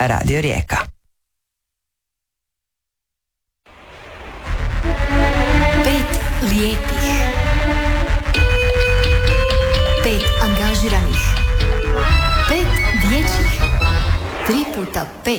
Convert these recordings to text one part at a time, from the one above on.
Radio Rijeka. Pet lijepih, pet angažiranih, pet dječjih, 3x5.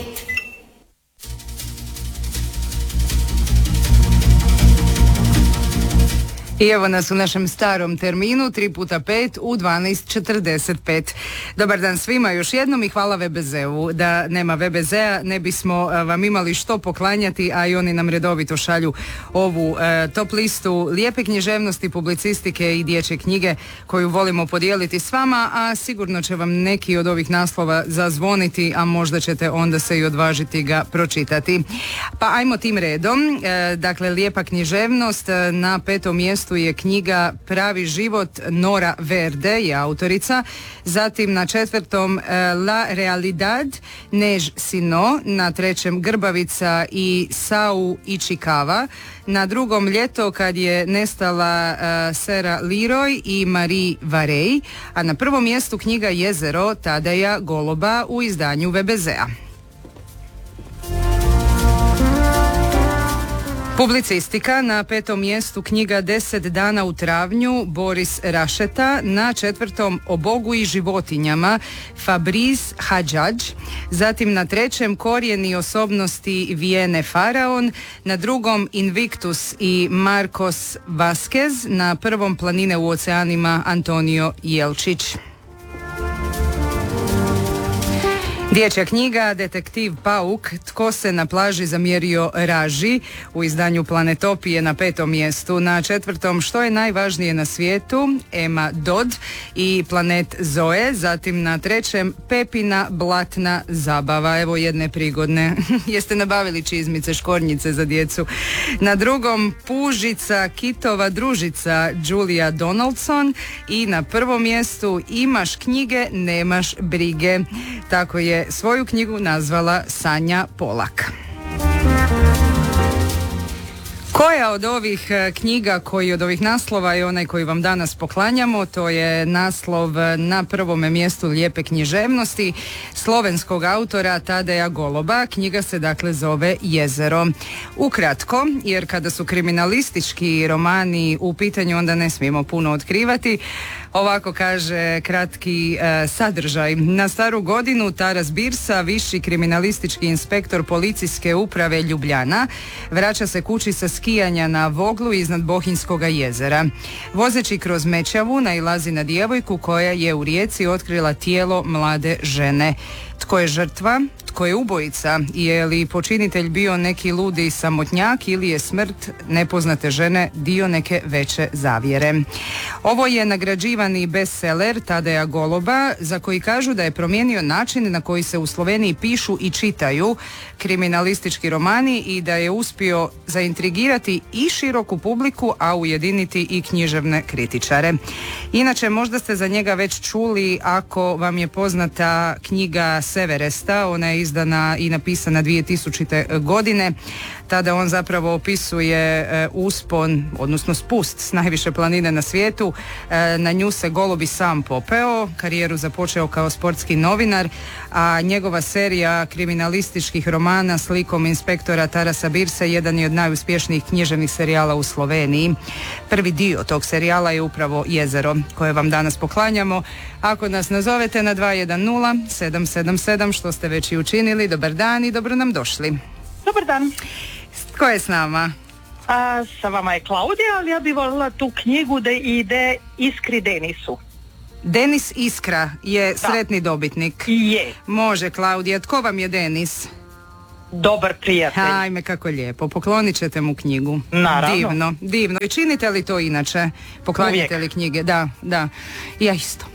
I evo nas u našem starom terminu 3x5 u 12:45. Dobar dan svima još jednom i hvala VBZ-u. Da nema VBZ-a ne bismo vam imali što poklanjati, a i oni nam redovito šalju ovu top listu lijepe književnosti, publicistike i dječje knjige koju volimo podijeliti s vama, a sigurno će vam neki od ovih naslova zazvoniti, a možda ćete onda se i odvažiti ga pročitati. Pa ajmo tim redom. Dakle, lijepa književnost na 5. mjestu je knjiga Pravi život Nora Verde je autorica, zatim na 4. La Realidad Než Sino, na 3. Grbavica i Sau Ichikawa, na 2. Ljeto kad je nestala Sera Leroy i Marie Varey, a na 1. mjestu knjiga Jezero Tadeja Goloba u izdanju VBZ-a. Publicistika, na 5. mjestu knjiga 10 dana u travnju Boris Rašeta, na 4. O Bogu i životinjama Fabrice Hadžadž, zatim na 3. Korijeni osobnosti Vijene Faraon, na 2. Invictus i Marcos Vasquez, na 1. Planine u oceanima Antonio Jelčić. Dječja knjiga Detektiv Pauk, Tko se na plaži zamjerio raži u izdanju Planetopije na 5. mjestu, na 4. Što je najvažnije na svijetu Emma Dodd i Planet Zoe, zatim na 3. Pepina blatna zabava, evo jedne prigodne. Jeste nabavili čizmice, škornjice za djecu. Na 2. Pužica kitova družica Julia Donaldson i na 1. mjestu Imaš knjige, nemaš brige. Tako je svoju knjigu nazvala Sanja Polak. Koja od ovih knjiga, koji od ovih naslova je onaj koji vam danas poklanjamo? To je naslov na 1. mjestu lijepe književnosti slovenskog autora Tadeja Goloba. Knjiga se dakle zove Jezero. Ukratko, jer kada su kriminalistički romani u pitanju onda ne smijemo puno otkrivati. Ovako kaže kratki sadržaj. Na staru godinu Taras Birsa, viši kriminalistički inspektor policijske uprave Ljubljana, vraća se kući sa skijanja na Voglu iznad Bohinjskoga jezera. Vozeći kroz Mečavu nailazi na djevojku koja je u rijeci otkrila tijelo mlade žene. Tko je žrtva? Tko je ubojica? Je li počinitelj bio neki ludi samotnjak ili je smrt nepoznate žene dio neke veće zavjere? Ovo je nagrađivani bestseller Tadeja Goloba, za koji kažu da je promijenio način na koji se u Sloveniji pišu i čitaju kriminalistički romani i da je uspio zaintrigirati i široku publiku, a ujediniti i književne kritičare. Inače, možda ste za njega već čuli ako vam je poznata knjiga Severesta, ona je izdana i napisana 2000. godine. Tada on zapravo opisuje uspon, odnosno spust s najviše planine na svijetu. Na nju se Golob i sam popeo, karijeru započeo kao sportski novinar, a njegova serija kriminalističkih romana s likom inspektora Tarasa Birse jedan je od najuspješnijih književnih serijala u Sloveniji. Prvi dio tog serijala je upravo Jezero, koje vam danas poklanjamo. Ako nas nazovete na 210 777, što ste već i učinili, dobar dan i dobro nam došli. Dobar dan. Ko je s nama? Sa vama je Klaudija, ali ja bih voljela tu knjigu da ide Iskri Denisu. Denis Iskra je sretni dobitnik. Je. Može, Klaudija. Tko vam je Denis? Dobar prijatelj. Ajme, kako lijepo. Poklonit ćete mu knjigu. Naravno. Divno, divno. I činite li to inače? Poklanjate li knjige? Da, da. Ja isto.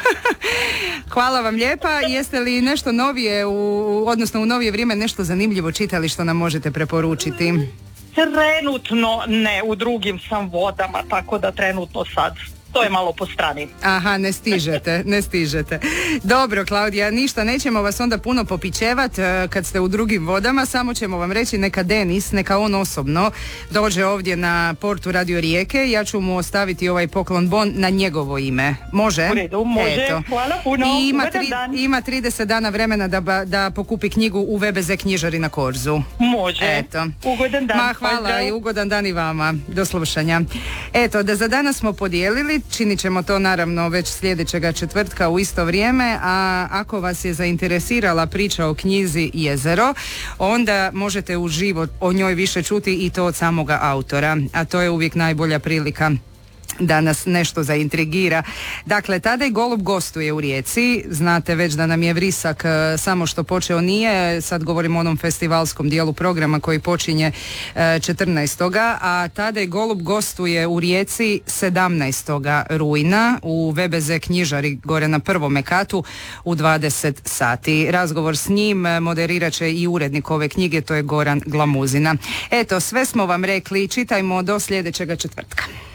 Hvala vam lijepa. Jeste li nešto novije, odnosno u novije vrijeme nešto zanimljivo čitali što nam možete preporučiti? Trenutno ne, u drugim sam vodama, tako da trenutno sad to je malo po strani. Aha, ne stižete. Dobro, Klaudija, ništa, nećemo vas onda puno popićevat kad ste u drugim vodama, samo ćemo vam reći neka Denis, neka on osobno dođe ovdje na portu Radio Rijeke, ja ću mu ostaviti ovaj poklon bon na njegovo ime. Može? U redu, može. Eto. Hvala puno. I ima 30 dana vremena da pokupi knjigu u VBZ knjižari na Korzu. Može. Eto. Ugodan dan. Hvala Pozdrav. I ugodan dan i vama. Do slušanja. Eto, da za danas smo podijelili, činit ćemo to naravno već sljedećega četvrtka u isto vrijeme, a ako vas je zainteresirala priča o knjizi Jezero, onda možete uživo o njoj više čuti i to od samoga autora, a to je uvijek najbolja prilika da nas nešto zaintrigira. Dakle, Tadej Golub gostuje u Rijeci, znate već da nam je vrisak samo što počeo nije, sad govorimo o onom festivalskom dijelu programa koji počinje 14. a Tadej Golub gostuje u Rijeci 17. rujna u VBZ knjižari gore na prvome katu u 20 sati. Razgovor s njim moderirat će i urednik ove knjige, to je Goran Glamuzina. Eto, sve smo vam rekli, čitajmo do sljedećega četvrtka.